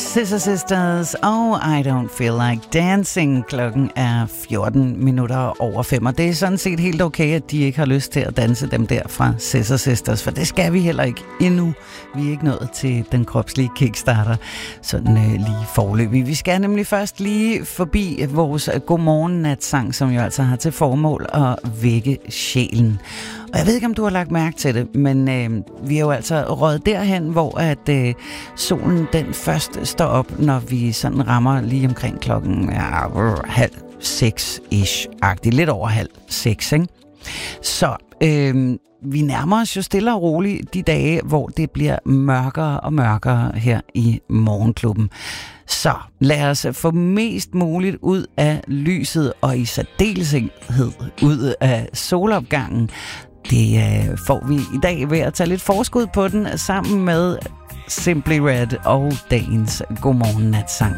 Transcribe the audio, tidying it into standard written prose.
Scissor Sisters og I Don't Feel Like Dancing. Klokken er 5:14, og det er sådan set helt okay, at de ikke har lyst til at danse dem der fra Scissor Sisters, for det skal vi heller ikke endnu. Vi er ikke nået til den kropslige kickstarter, sådan lige forløbig. Vi skal nemlig først lige forbi vores godmorgen-natsang, som jo altså har til formål at vække sjælen. Og jeg ved ikke, om du har lagt mærke til det, men vi er jo altså røget derhen, hvor at solen den først står op, når vi sådan rammer lige omkring klokken 5:30-ish-agtigt. Lidt over 5:30, ikke? Så vi nærmer os jo stille og roligt de dage, hvor det bliver mørkere og mørkere her i Morgenklubben. Så lad os få mest muligt ud af lyset, og i særdeleshed ud af solopgangen. Det får vi i dag ved at tage lidt forskud på den sammen med Simply Red og dagens godmorgen natsang.